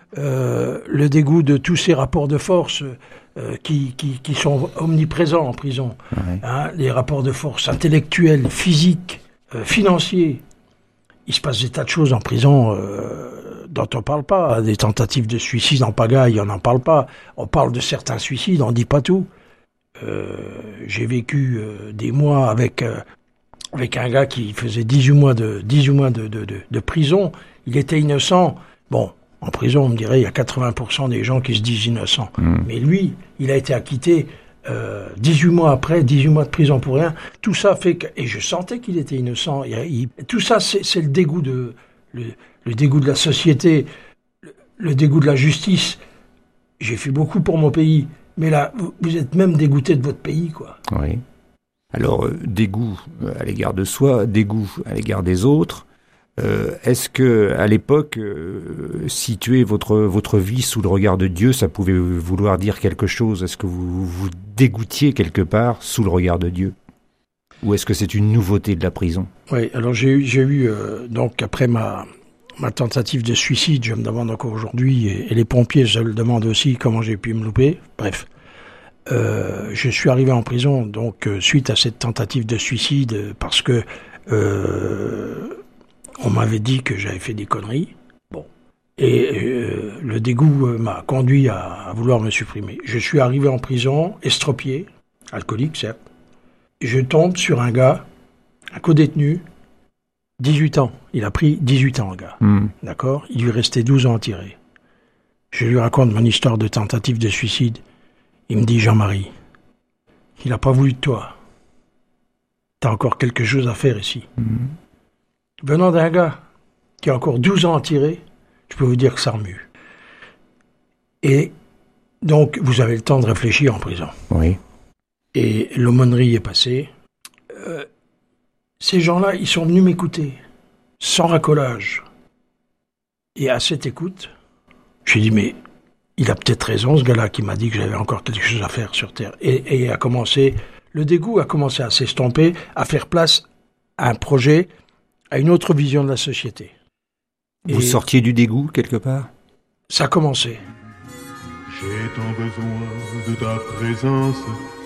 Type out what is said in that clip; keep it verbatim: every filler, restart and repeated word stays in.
euh, le dégoût de tous ces rapports de force euh, qui, qui, qui sont omniprésents en prison. Ouais. Hein, les rapports de force intellectuels, physiques, euh, financiers. Il se passe des tas de choses en prison euh, dont on ne parle pas. Des tentatives de suicide en pagaille, on n'en parle pas. On parle de certains suicides, on ne dit pas tout. Euh, j'ai vécu euh, des mois avec, euh, avec un gars qui faisait dix-huit mois de, dix-huit mois de, de, de, de prison. Il était innocent. Bon, en prison, on me dirait, il y a quatre-vingts pour cent des gens qui se disent innocents. Mmh. Mais lui, il a été acquitté euh, dix-huit mois après, dix-huit mois de prison pour rien. Tout ça fait que... Et je sentais qu'il était innocent. Il, il, tout ça, c'est, c'est le dégoût de... Le, le dégoût de la société, le, le dégoût de la justice. J'ai fait beaucoup pour mon pays. Mais là, vous, vous êtes même dégoûté de votre pays, quoi. Oui. Alors, euh, dégoût à l'égard de soi, dégoût à l'égard des autres. Euh, est-ce que, à l'époque, euh, situer votre votre vie sous le regard de Dieu, ça pouvait vouloir dire quelque chose? Est-ce que vous vous dégoûtiez quelque part sous le regard de Dieu? Ou est-ce que c'est une nouveauté de la prison? Oui, alors j'ai eu, j'ai eu euh, donc après ma ma tentative de suicide, je me demande encore aujourd'hui, et, et les pompiers, je le demande aussi, comment j'ai pu me louper. Bref, euh, je suis arrivé en prison donc euh, suite à cette tentative de suicide euh, parce que euh, on m'avait dit que j'avais fait des conneries. Bon. Et euh, le dégoût euh, m'a conduit à, à vouloir me supprimer. Je suis arrivé en prison, estropié, alcoolique certes. Je tombe sur un gars, un co-détenu, dix-huit ans. Il a pris dix-huit ans, le gars. Mmh. D'accord ? Il lui restait douze ans à tirer. Je lui raconte mon histoire de tentative de suicide. Il me dit, Jean-Marie, il n'a pas voulu de toi. T'as encore quelque chose à faire ici. Mmh. Venant d'un gars qui a encore douze ans à tirer, je peux vous dire que ça remue. Et donc, vous avez le temps de réfléchir en prison. Oui. Et l'aumônerie est passée. Euh, ces gens-là, ils sont venus m'écouter, sans racolage. Et à cette écoute, j'ai dit, mais il a peut-être raison, ce gars-là, qui m'a dit que j'avais encore quelque chose à faire sur Terre. Et, et a commencé, le dégoût a commencé à s'estomper, à faire place à un projet, à une autre vision de la société. Vous et sortiez du dégoût, quelque part? Ça a commencé. J'ai tant besoin de ta présence.